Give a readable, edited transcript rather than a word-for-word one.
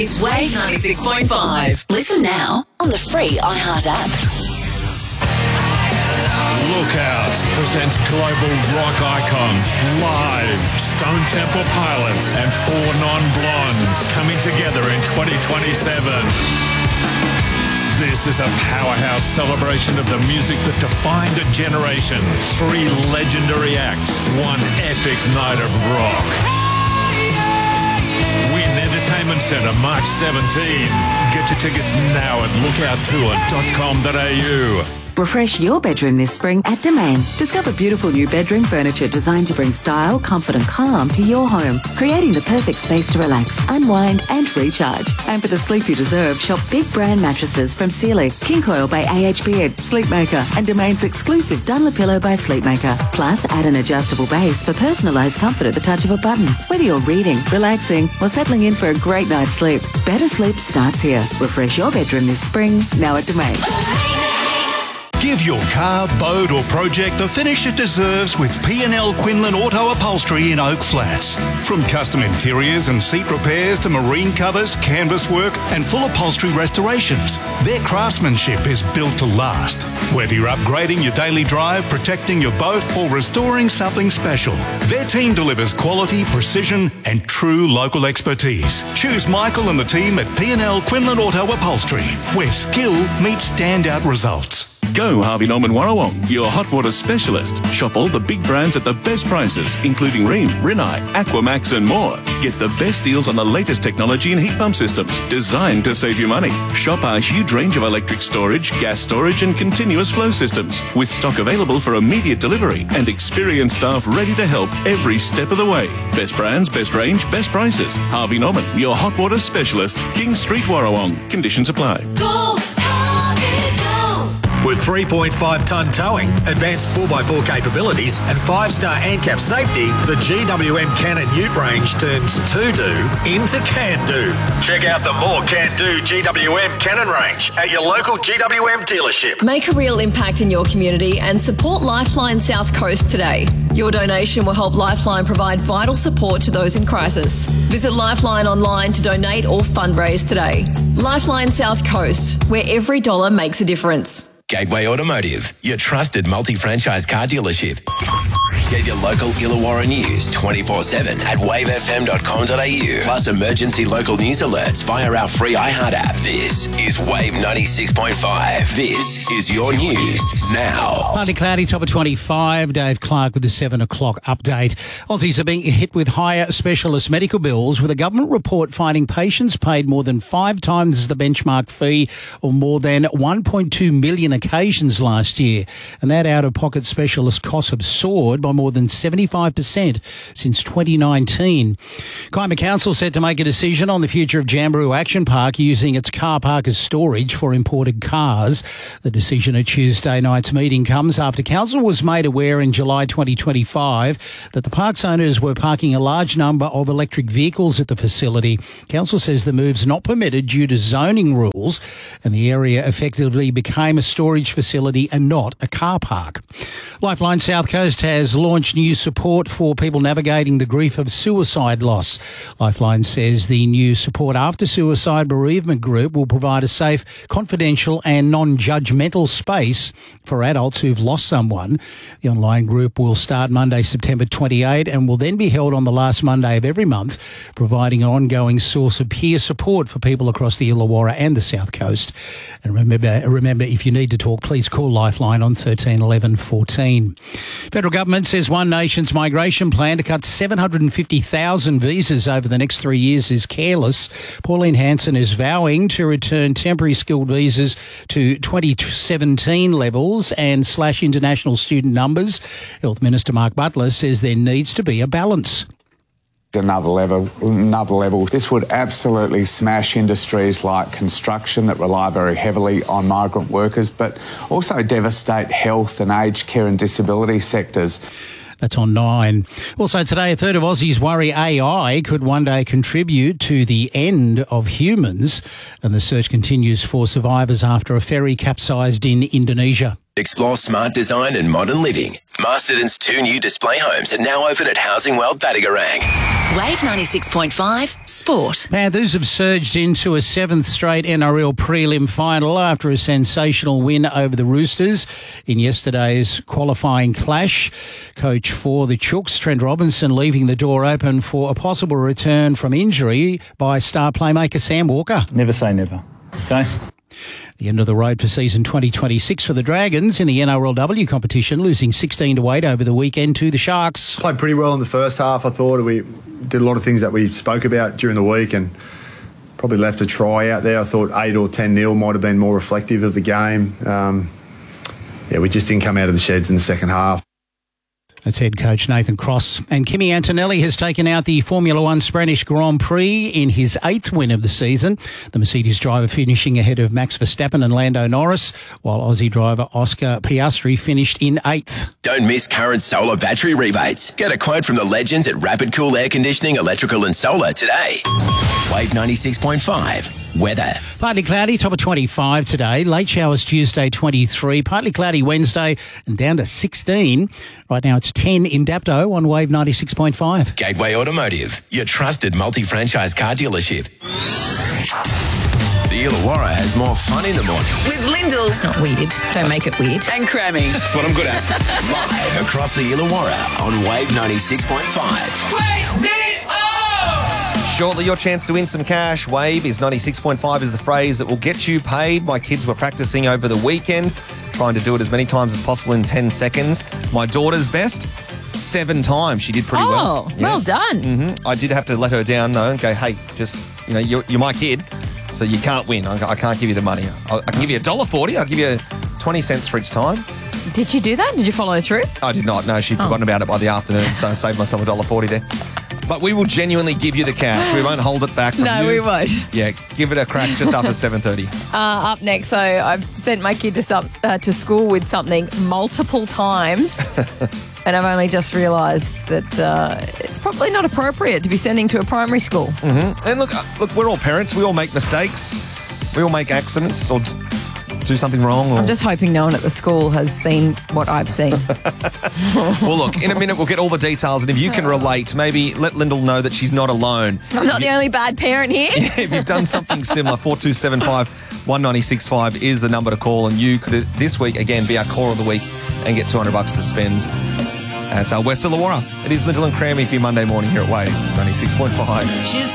It's Wave 96.5. Listen now on the free iHeart app. Lookout presents global rock icons live. Stone Temple Pilots and Four Non-Blondes coming together in 2027. This is a powerhouse celebration of the music that defined a generation. 3 legendary acts, 1 epic night of rock. Win Entertainment Centre, March 17. Get your tickets now at lookouttour.com.au. Refresh your bedroom this spring at Domain. Discover beautiful new bedroom furniture designed to bring style, comfort and calm to your home, creating the perfect space to relax, unwind and recharge. And for the sleep you deserve, shop big brand mattresses from Sealy, King Coil by AH Beard, Sleepmaker and Domain's exclusive Dunlopillow by Sleepmaker. Plus, add an adjustable base for personalised comfort at the touch of a button. Whether you're reading, relaxing or settling in for a great night's sleep, better sleep starts here. Refresh your bedroom this spring, now at Domain. Give your car, boat or project the finish it deserves with P&L Quinlan Auto Upholstery in Oak Flats. From custom interiors and seat repairs to marine covers, canvas work and full upholstery restorations, their craftsmanship is built to last. Whether you're upgrading your daily drive, protecting your boat or restoring something special, their team delivers quality, precision and true local expertise. Choose Michael and the team at P&L Quinlan Auto Upholstery, where skill meets standout results. Go Harvey Norman Warrawong, your hot water specialist. Shop all the big brands at the best prices, including Rheem, Rinnai, Aquamax and more. Get the best deals on the latest technology and heat pump systems, designed to save you money. Shop our huge range of electric storage, gas storage and continuous flow systems, with stock available for immediate delivery and experienced staff ready to help every step of the way. Best brands, best range, best prices. Harvey Norman, your hot water specialist. King Street, Warrawong. Conditions apply. Go, Harvey, go! With 3.5-tonne towing, advanced 4x4 capabilities and 5-star ANCAP safety, the GWM Cannon Ute range turns to-do into can-do. Check out the more can-do GWM Cannon range at your local GWM dealership. Make a real impact in your community and support Lifeline South Coast today. Your donation will help Lifeline provide vital support to those in crisis. Visit Lifeline online to donate or fundraise today. Lifeline South Coast, where every dollar makes a difference. Gateway Automotive, your trusted multi-franchise car dealership. Get your local Illawarra news 24/7 at wavefm.com.au. Plus emergency local news alerts via our free iHeart app. This is Wave 96.5. This is your news now. Partly cloudy, top of 25. Dave Clark with the 7 o'clock update. Aussies are being hit with higher specialist medical bills, with a government report finding patients paid more than 5 times the benchmark fee or more than 1.2 million occasions last year. And that out-of-pocket specialist costs have soared by more than 75% since 2019. Kiama Council set to make a decision on the future of Jamberoo Action Park using its car park as storage for imported cars. The decision at Tuesday night's meeting comes after Council was made aware in July 2025 that the park's owners were parking a large number of electric vehicles at the facility. Council says the move's not permitted due to zoning rules, and the area effectively became a storage facility and not a car park. Lifeline South Coast has launched new support for people navigating the grief of suicide loss. Lifeline says the new Support After Suicide Bereavement Group will provide a safe, confidential and non-judgmental space for adults who've lost someone. The online group will start Monday, September 28 and will then be held on the last Monday of every month, providing an ongoing source of peer support for people across the Illawarra and the South Coast. And remember, if you need to talk, please call Lifeline on 13 11 14. Federal government says One Nation's migration plan to cut 750,000 visas over the next 3 years is careless. Pauline Hanson is vowing to return temporary skilled visas to 2017 levels and slash international student numbers. Health Minister Mark Butler says there needs to be a balance. Another level. This would absolutely smash industries like construction that rely very heavily on migrant workers, but also devastate health and aged care and disability sectors. That's on 9. Also today, a third of Aussies worry AI could one day contribute to the end of humans, and the search continues for survivors after a ferry capsized in Indonesia. Explore smart design and modern living. Masterton's 2 new display homes are now open at Housing World Batagarang. Wave 96.5 Sport. Panthers have surged into a 7th straight NRL prelim final after a sensational win over the Roosters in yesterday's qualifying clash. Coach for the Chooks, Trent Robinson, leaving the door open for a possible return from injury by star playmaker Sam Walker. Never say never, okay? The end of the road for season 2026 for the Dragons in the NRLW competition, losing 16-8 over the weekend to the Sharks. Played pretty well in the first half. I thought we did a lot of things that we spoke about during the week and probably left a try out there. I thought 8 or 10-0 might have been more reflective of the game. We just didn't come out of the sheds in the second half. That's head coach Nathan Cross. And Kimi Antonelli has taken out the Formula One Spanish Grand Prix in his 8th win of the season. The Mercedes driver finishing ahead of Max Verstappen and Lando Norris, while Aussie driver Oscar Piastri finished in 8th. Don't miss current solar battery rebates. Get a quote from the legends at Rapid Cool Air Conditioning, Electrical and Solar today. Wave 96.5. Weather. Partly cloudy, top of 25 today. Late showers Tuesday, 23. Partly cloudy Wednesday and down to 16. Right now it's 10 in Dapto on Wave 96.5. Gateway Automotive, your trusted multi-franchise car dealership. The Illawarra has more fun in the morning. With Lyndall's. Not weird. Don't make it weird. And cramming. That's what I'm good at. Live across the Illawarra on Wave 96.5. Wake me up! Shortly, your chance to win some cash. Wave is 96.5 is the phrase that will get you paid. My kids were practicing over the weekend, trying to do it as many times as possible in 10 seconds. My daughter's best, 7 times. She did pretty well. Oh, well done. I did have to let her down, though, and go, hey, just, you're my kid, so you can't win. I can't give you the money. I can give you $1.40. I'll give you 20 cents for each time. Did you do that? Did you follow through? I did not. No, she'd forgotten about it by the afternoon, so I saved myself $1.40 there. But we will genuinely give you the cash. We won't hold it back from you. No, we won't. Yeah, give it a crack just after 7:30. Up next, so I've sent my kid to school with something multiple times, and I've only just realised that it's probably not appropriate to be sending to a primary school. Mm-hmm. And look, we're all parents. We all make mistakes. We all make accidents or do something wrong. I'm just hoping no one at the school has seen what I've seen. Well, look, in a minute we'll get all the details, and if you can relate, maybe let Lyndall know that she's not alone. I'm not the only bad parent here. If you've done something similar, 4275 1965 is the number to call, and you could this week again be our caller of the week and get $200 to spend at West Illawarra. It is Lyndall and Crammy for your Monday morning here at Wave 96.5.